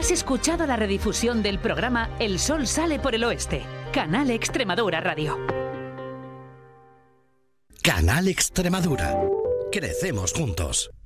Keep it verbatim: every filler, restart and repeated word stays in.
Has escuchado la redifusión del programa El Sol Sale por el Oeste. Canal Extremadura Radio. Canal Extremadura. Crecemos juntos.